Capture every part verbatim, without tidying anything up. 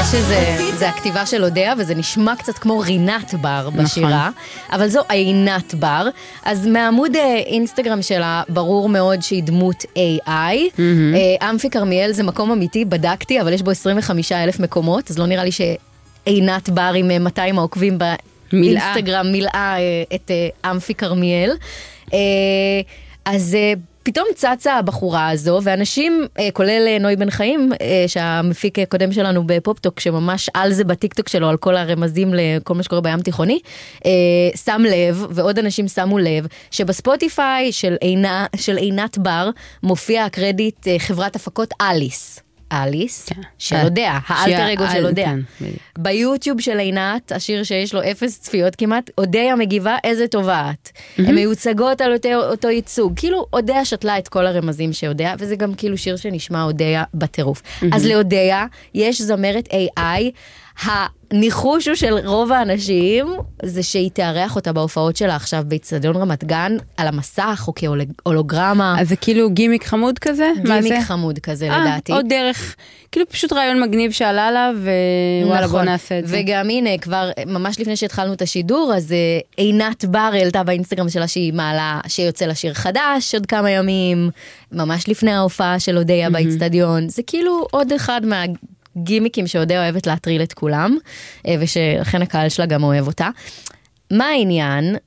שזה הכתיבה של אודיה, וזה נשמע קצת כמו רינת בר בשירה, אבל זו עינת בר. אז מעמוד אינסטגרם שלה ברור מאוד שהיא דמות איי איי. אמפי כרמיאל זה מקום אמיתי, בדקתי, אבל יש בו עשרים וחמישה אלף מקומות, אז לא נראה לי שעינת בר עם מאתיים העוקבים באינסטגרם מילאה את אמפי כרמיאל. אז פתאום צצה הבחורה הזו, ואנשים, כולל נוי בן חיים, שהמפיק הקודם שלנו בפופטוק, שממש על זה בטיקטוק שלו, על כל הרמזים לכל מה שקורה בים תיכוני, שם לב, ועוד אנשים שמו לב, שבספוטיפיי של, עינה, של עינת בר, מופיע הקרדיט חברת הפקות אליס. אליס, של אודיה, האלטר אגו של אודיה. ביוטיוב של עינת, השיר שיש לו אפס צפיות כמעט, אודיה מגיבה איזה טובעת. הן מיוצגות על אותו ייצוג. כאילו, אודיה שתלה את כל הרמזים שאודיה, וזה גם כאילו שיר שנשמע אודיה בטירוף. אז לאודיה יש זמרת איי איי, הניחוש הוא של רוב האנשים, זה שהיא תארח אותה בהופעות שלה עכשיו באצטדיון רמת גן, על המסך או כהולוגרמה. אז זה כאילו גימיק חמוד כזה? גימיק חמוד כזה לדעתי. עוד דרך, כאילו פשוט רעיון מגניב שעלה לה, ווואלה בוא נעשה את זה. וגם הנה, כבר ממש לפני שהתחלנו את השידור, אז עינת בר העלתה באינסטגרם שלה שהיא מעלה, שיוצא לשיר חדש עוד כמה ימים, ממש לפני ההופעה של אודיה באצטדיון. זה כאילו עוד אחד מה... גימיקים שאודיה אוהבת להטריל את כולם, ושלכן הקהל שלה גם אוהב אותה. מה העניין?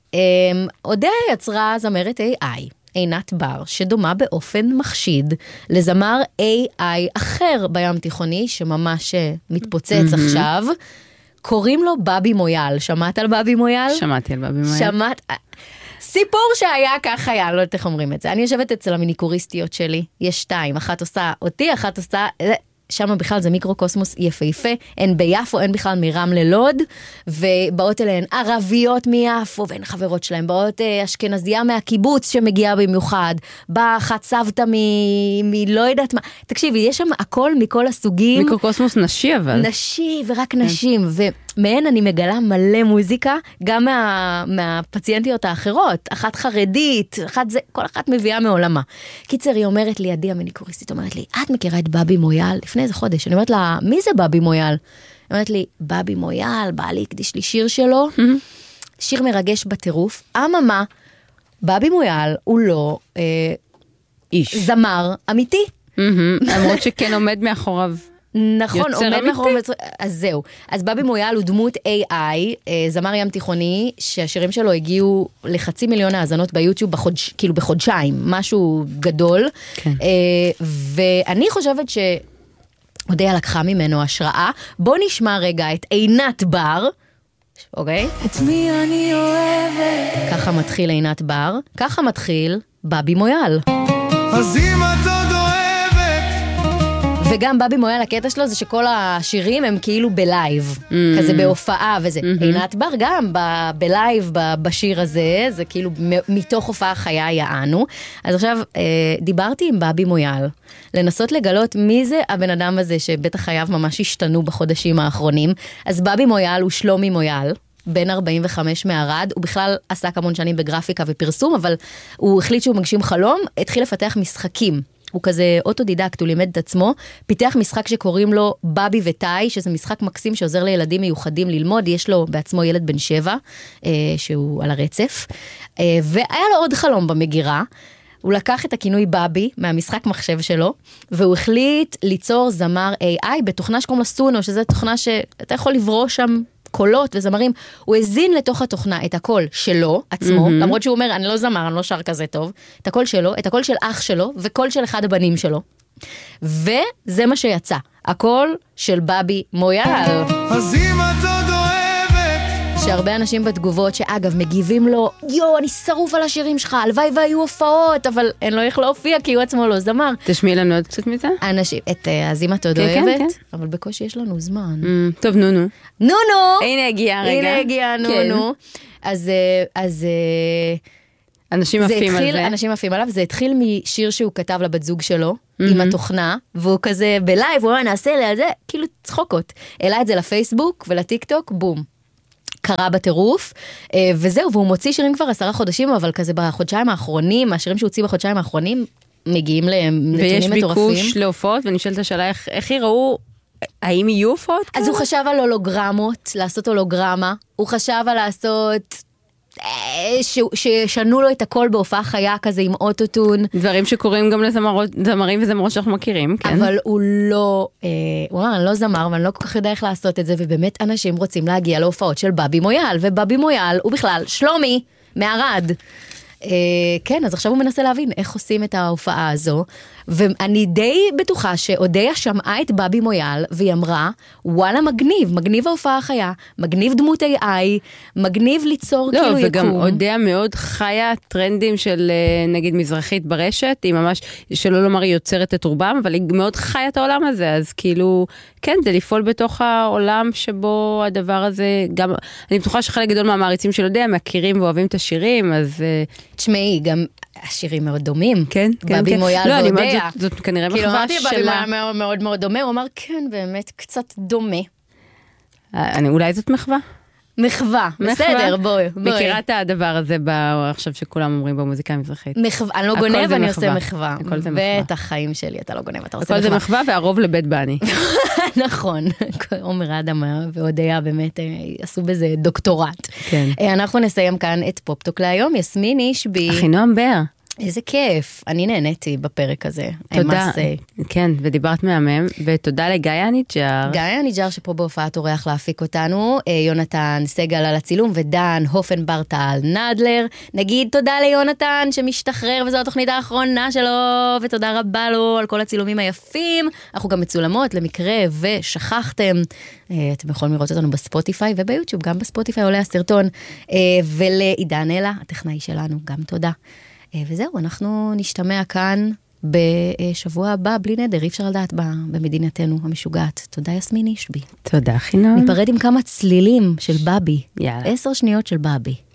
אודיה יצרה זמרת איי איי, עינת בר, שדומה באופן מחשיד לזמר איי איי אחר בים תיכוני, שממש מתפוצץ עכשיו. קוראים לו בבי מויאל. שמעת על בבי מויאל? שמעתי על בבי מויאל. שמעת... סיפור שהיה כך היה, לא יודעת איך אומרים את זה. אני יושבת אצל המיניקוריסטיות שלי, יש שתיים, אחת עושה אותי, אחת עושה... שם בכלל זה מיקרו-קוסמוס יפהפה, הן ביפו, הן בכלל מרם ללוד, ובאות אליהן ערביות מיפו, והן חברות שלהן, באות אשכנזיה מהקיבוץ שמגיעה במיוחד, באה אחת סבתא מלא יודעת מה, תקשיבי, יש שם הכל מכל הסוגים. מיקרו-קוסמוס נשי אבל. נשי ורק נשים, ומהן אני מגלה מלא מוזיקה, גם מה, מהפציינטיות האחרות, אחת חרדית, אחת זה, כל אחת מביאה מעולמה. קיצר, היא אומרת לי, עדי המיניקוריסטית, אומרת לי, את מכירה את בבי מויאל? לפני איזה חודש, אני אומרת לה, מי זה בבי מויאל? היא אומרת לי, בבי מויאל, בא לי הקדיש לי שיר שלו, שיר מרגש בטירוף, אממה, בבי מויאל הוא לא איש. זמר אמיתי. למרות שכן עומד מאחוריו. נכון, עומד מאחוריו, אז זהו. אז בבי מויאל הוא דמות איי איי, זמר ים תיכוני, שהשירים שלו הגיעו לחצי מיליון האזנות ביוטיוב, כאילו בחודשיים, משהו גדול. ואני חושבת ש... אודיה לקחה ממנו השראה. בוא נשמע רגע את עינת בר, אוקיי? את מי אני אוהבת. ככה מתחיל עינת בר, ככה מתחיל בבי מויאל. אז אם את עוד אוהבת. וגם בבי מויאל, הקטע שלו זה שכל השירים הם כאילו בלייב, mm. כזה בהופעה וזה. Mm-hmm. עינת בר גם ב- בלייב ב- בשיר הזה, זה כאילו מתוך הופעה חיה יענו. אז עכשיו דיברתי עם בבי מויאל, לנסות לגלות מי זה הבן אדם הזה שבטח חייו ממש השתנו בחודשים האחרונים. אז בבי מויאל הוא שלומי מויאל, בן ארבעים וחמש מערד, הוא בכלל עסק המון שנים בגרפיקה ופרסום, אבל הוא החליט שהוא מגשים חלום, התחיל לפתח משחקים. הוא כזה אוטודידקט, הוא לימד את עצמו, פיתח משחק שקוראים לו בבי וטאי, שזה משחק מקסים שעוזר לילדים מיוחדים ללמוד, יש לו בעצמו ילד בן שבע, שהוא על הרצף, והיה לו עוד חלום במגירה, הוא לקח את הכינוי בבי מהמשחק מחשב שלו, והוא החליט ליצור זמר איי איי בתוכנה שקוראים לו סונו, שזה תוכנה שאתה יכול לברוא שם קולות וזמרים. הוא הזין לתוך התוכנה את הקול שלו עצמו, mm-hmm. למרות שהוא אומר, אני לא זמר, אני לא שר כזה טוב, את הקול שלו, את הקול של אח שלו, וקול של אחד הבנים שלו. וזה מה שיצא, הקול של בבי מויאל. אז אם את עוד אוהבת. שהרבה אנשים בתגובות שאגב מגיבים לו, יו, אני שרוף על השירים שלך, הלוואי והיו הופעות, אבל אין לו איך להופיע, כי הוא עצמו לא זמר. תשמיעי לנו עוד קצת מזה? אנשים, את אז אם את עוד אוהבת, אבל בקושי יש לנו זמן. טוב, נו נו. נו נו! הנה הגיע רגע. הנה הגיע, נו נו. אז, אז... אנשים עפים על זה. אנשים עפים עליו, זה התחיל משיר שהוא כתב לבת זוג שלו, עם התוכנה, והוא כזה בלייב, הוא אומר, נעשה לי על זה, כאילו צחוקות. העלה את זה לפייסבוק ולטיק טוק, בום. קרה בטירוף, וזהו, והוא מוציא שירים כבר עשרה חודשים, אבל כזה בחודשיים האחרונים, השירים שהוא הוציא בחודשיים האחרונים, מגיעים להם נתונים מטורפים. ויש ביקוש להופעות, ונשאלת השאלה איך, איך יראו האם יהיו הופעות? אז הוא חשב על הולוגרמות, לעשות הולוגרמה, הוא חשב על לעשות... שישנו לו את הכל בהופעה חיה כזה עם אוטוטון. דברים שקורים גם לזמרים וזמרות שאנחנו מכירים, כן. אבל הוא לא, הוא אמר, אני לא זמר, ואני לא כל כך יודע איך לעשות את זה, ובאמת אנשים רוצים להגיע להופעות של בבי מויאל, ובבי מויאל הוא בכלל שלומי, מערד. כן, אז עכשיו הוא מנסה להבין איך עושים את ההופעה הזו, ואני די בטוחה שאודיה שמעה את בבי מויאל, והיא אמרה, וואלה מגניב, מגניב ההופעה החיה, מגניב דמות איי איי, מגניב ליצור לא, כאילו יקום. וגם אודיה מאוד חיה טרנדים של נגיד מזרחית ברשת, היא ממש, שלא לומר היא יוצרת את רובם, אבל היא מאוד חיה את העולם הזה, אז כאילו, כן, זה לפעול בתוך העולם שבו הדבר הזה, גם, אני בטוחה שחלק גדול מהמעריצים של אודיה, מכירים ואוהבים את השירים, אז... תשמעי, גם... השירים מאוד דומים. כן, כן. בבי מויאל ואודיה. לא, אני אומרת, זאת כנראה מחווה שלה. כאילו, אמרתי, בבי מויאל מאוד מאוד מאוד דומה, הוא אמר, כן, באמת, קצת דומה. אולי זאת מחווה? מחווה, בסדר, בואי. מכירה את הדבר הזה עכשיו שכולם אומרים במוזיקה המזרחית. מחווה, אני לא גונב, אני עושה מחווה. ואת החיים שלי, אתה לא גונב, אתה עושה מחווה. הכל זה מחווה והרוב לבית בני. נכון, עומר אדמה ואודיה באמת עשו בזה דוקטורט. כן. אנחנו נסיים כאן את פופטוק להיום, יסמין אישבי. אחינועם בר. איזה כיף, אני נהניתי בפרק הזה. תודה, כן, ודיברת מהמם, ותודה לגיא הניג'ר. גיא הניג'ר שפה בהופעת אורח להפיק אותנו, יונתן סגל על הצילום, ודן הופנברטל נדלר. נגיד תודה ליונתן שמשתחרר, וזו התוכנית האחרונה שלו, ותודה רבה לו על כל הצילומים היפים. אנחנו גם מצולמות למקרה ושכחתם. אתם יכולים לראות אותנו בספוטיפיי וביוטיוב, גם בספוטיפיי עולה הסרטון. ולעידן אלה, הטכנאי שלנו, גם תודה. וזהו, אנחנו נשתמע כאן בשבוע הבא, בלי נדר, אי אפשר לדעת במדינתנו המשוגעת. תודה יסמין אישבי. תודה אחינועם. ניפרד עם כמה צלילים של בבי. יאללה. עשר שניות של בבי.